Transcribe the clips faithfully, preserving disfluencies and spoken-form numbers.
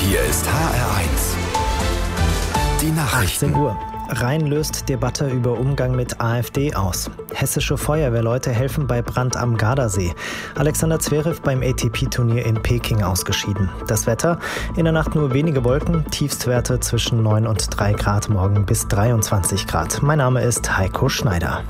Hier ist H R eins. Die Nachrichten. achtzehn Uhr. Rhein löst Debatte über Umgang mit AfD aus. Hessische Feuerwehrleute helfen bei Brand am Gardasee. Alexander Zverev beim A T P-Turnier in Peking ausgeschieden. Das Wetter: in der Nacht nur wenige Wolken, Tiefstwerte zwischen neun und drei Grad, morgen bis dreiundzwanzig Grad. Mein Name ist Heiko Schneider.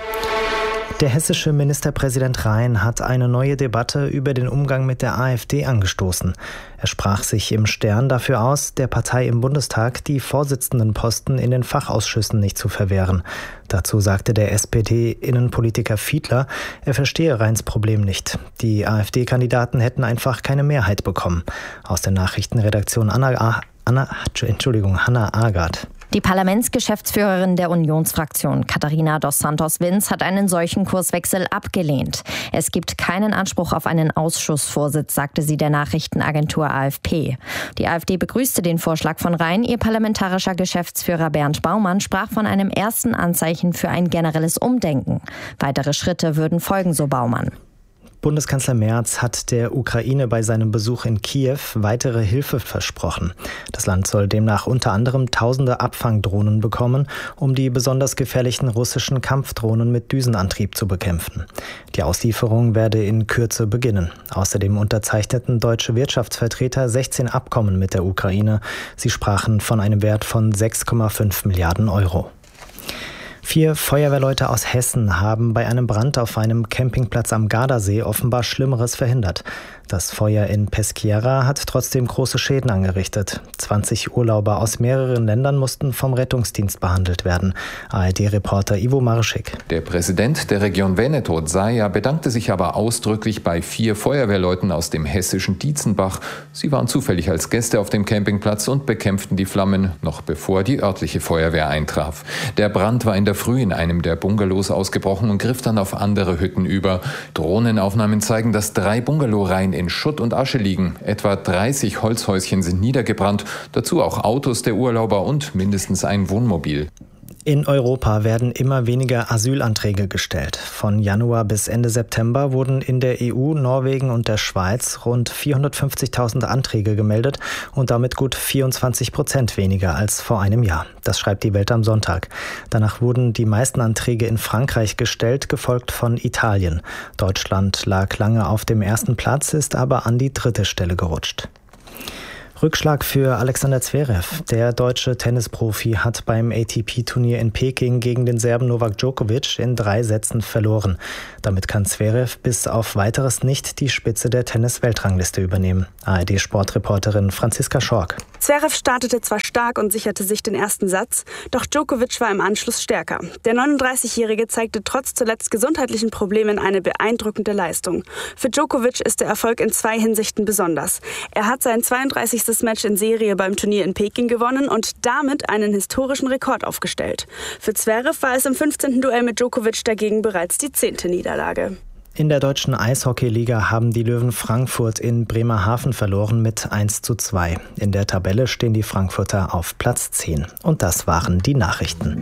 Der hessische Ministerpräsident Rhein hat eine neue Debatte über den Umgang mit der AfD angestoßen. Er sprach sich im Stern dafür aus, der Partei im Bundestag die Vorsitzendenposten in den Fachausschüssen nicht zu verwehren. Dazu sagte der S P D-Innenpolitiker Fiedler, er verstehe Rheins Problem nicht. Die AfD-Kandidaten hätten einfach keine Mehrheit bekommen. Aus der Nachrichtenredaktion Anna, Anna, Entschuldigung, Hannah Agard. Die Parlamentsgeschäftsführerin der Unionsfraktion, Katharina dos Santos-Vins, hat einen solchen Kurswechsel abgelehnt. Es gibt keinen Anspruch auf einen Ausschussvorsitz, sagte sie der Nachrichtenagentur A F P. Die AfD begrüßte den Vorschlag von Rhein. Ihr parlamentarischer Geschäftsführer Bernd Baumann sprach von einem ersten Anzeichen für ein generelles Umdenken. Weitere Schritte würden folgen, so Baumann. Bundeskanzler Merz hat der Ukraine bei seinem Besuch in Kiew weitere Hilfe versprochen. Das Land soll demnach unter anderem tausende Abfangdrohnen bekommen, um die besonders gefährlichen russischen Kampfdrohnen mit Düsenantrieb zu bekämpfen. Die Auslieferung werde in Kürze beginnen. Außerdem unterzeichneten deutsche Wirtschaftsvertreter sechzehn Abkommen mit der Ukraine. Sie sprachen von einem Wert von sechs Komma fünf Milliarden Euro. Vier Feuerwehrleute aus Hessen haben bei einem Brand auf einem Campingplatz am Gardasee offenbar Schlimmeres verhindert. Das Feuer in Peschiera hat trotzdem große Schäden angerichtet. zwanzig Urlauber aus mehreren Ländern mussten vom Rettungsdienst behandelt werden. A R D-Reporter Ivo Marschik. Der Präsident der Region Veneto, Zaia, bedankte sich aber ausdrücklich bei vier Feuerwehrleuten aus dem hessischen Dietzenbach. Sie waren zufällig als Gäste auf dem Campingplatz und bekämpften die Flammen, noch bevor die örtliche Feuerwehr eintraf. Der Brand war in der Früh in einem der Bungalows ausgebrochen und griff dann auf andere Hütten über. Drohnenaufnahmen zeigen, dass drei Bungalowreihen in Schutt und Asche liegen. Etwa dreißig Holzhäuschen sind niedergebrannt, dazu auch Autos der Urlauber und mindestens ein Wohnmobil. In Europa werden immer weniger Asylanträge gestellt. Von Januar bis Ende September wurden in der E U, Norwegen und der Schweiz rund vierhundertfünfzigtausend Anträge gemeldet und damit gut vierundzwanzig Prozent weniger als vor einem Jahr. Das schreibt die Welt am Sonntag. Danach wurden die meisten Anträge in Frankreich gestellt, gefolgt von Italien. Deutschland lag lange auf dem ersten Platz, ist aber an die dritte Stelle gerutscht. Rückschlag für Alexander Zverev. Der deutsche Tennisprofi hat beim A T P-Turnier in Peking gegen den Serben Novak Djokovic in drei Sätzen verloren. Damit kann Zverev bis auf Weiteres nicht die Spitze der Tennis-Weltrangliste übernehmen. A R D-Sportreporterin Franziska Schork. Zverev startete zwar stark und sicherte sich den ersten Satz, doch Djokovic war im Anschluss stärker. Der neununddreißigjährige zeigte trotz zuletzt gesundheitlichen Problemen eine beeindruckende Leistung. Für Djokovic ist der Erfolg in zwei Hinsichten besonders. Er hat sein zweiunddreißigstes Match in Serie beim Turnier in Peking gewonnen und damit einen historischen Rekord aufgestellt. Für Zverev war es im fünfzehnten Duell mit Djokovic dagegen bereits die zehnte Niederlage. In der deutschen Eishockeyliga haben die Löwen Frankfurt in Bremerhaven verloren mit eins zu zwei. In der Tabelle stehen die Frankfurter auf Platz zehn. Und das waren die Nachrichten.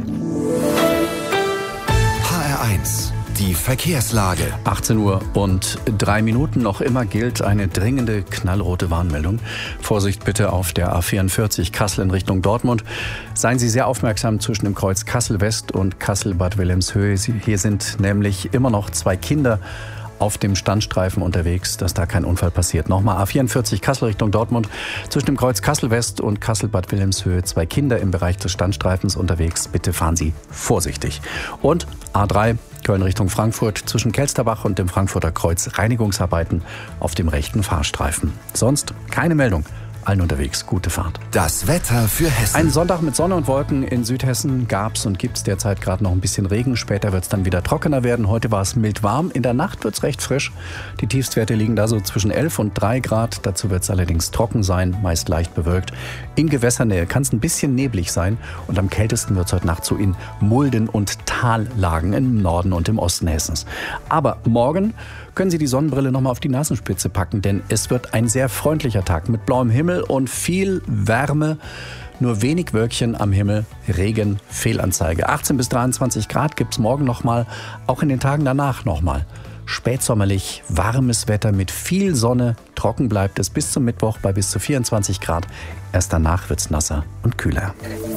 H R eins. Die Verkehrslage. achtzehn Uhr und drei Minuten. Noch immer gilt eine dringende knallrote Warnmeldung. Vorsicht bitte auf der A vierundvierzig Kassel in Richtung Dortmund. Seien Sie sehr aufmerksam zwischen dem Kreuz Kassel West und Kassel Bad Wilhelmshöhe. Hier sind nämlich immer noch zwei Kinder auf dem Standstreifen unterwegs, dass da kein Unfall passiert. Nochmal A vierundvierzig Kassel Richtung Dortmund. Zwischen dem Kreuz Kassel West und Kassel Bad Wilhelmshöhe zwei Kinder im Bereich des Standstreifens unterwegs. Bitte fahren Sie vorsichtig. Und A drei Köln Richtung Frankfurt zwischen Kelsterbach und dem Frankfurter Kreuz Reinigungsarbeiten auf dem rechten Fahrstreifen. Sonst keine Meldung. Allen unterwegs gute Fahrt. Das Wetter für Hessen. Einen Sonntag mit Sonne und Wolken in Südhessen gab's und gibt's derzeit gerade noch ein bisschen Regen. Später wird's dann wieder trockener werden. Heute war es mild warm. In der Nacht wird's recht frisch. Die Tiefstwerte liegen da so zwischen elf und drei Grad. Dazu wird's allerdings trocken sein, meist leicht bewölkt. In Gewässernähe kann es ein bisschen neblig sein. Und am kältesten wird's heute Nacht so in Mulden- und Tallagen im Norden und im Osten Hessens. Aber morgen können Sie die Sonnenbrille nochmal auf die Nasenspitze packen, denn es wird ein sehr freundlicher Tag mit blauem Himmel und viel Wärme. Nur wenig Wölkchen am Himmel, Regen, Fehlanzeige. achtzehn bis dreiundzwanzig Grad gibt's morgen nochmal, auch in den Tagen danach nochmal. spätsommerlich, warmes Wetter mit viel Sonne. Trocken bleibt es bis zum Mittwoch bei bis zu vierundzwanzig Grad. Erst danach wird es nasser und kühler.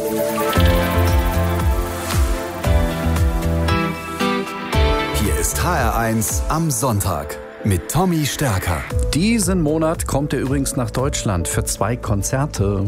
Hier ist H R eins am Sonntag mit Tommy Stärker. Diesen Monat kommt er übrigens nach Deutschland für zwei Konzerte.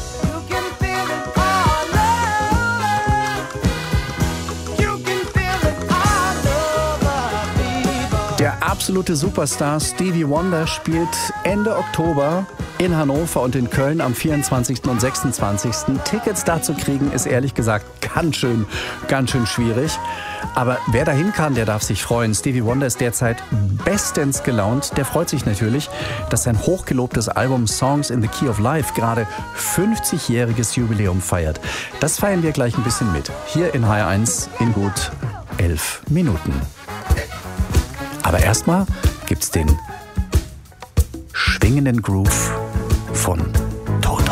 Der absolute Superstar Stevie Wonder spielt Ende Oktober in Hannover und in Köln am vierundzwanzigsten und sechsundzwanzigsten Tickets dazu kriegen, ist ehrlich gesagt ganz schön, ganz schön schwierig. Aber wer dahin kann, der darf sich freuen. Stevie Wonder ist derzeit bestens gelaunt. Der freut sich natürlich, dass sein hochgelobtes Album Songs in the Key of Life gerade fünfzigjähriges Jubiläum feiert. Das feiern wir gleich ein bisschen mit. Hier in H R eins in gut elf Minuten. Aber erstmal gibt's den schwingenden Groove von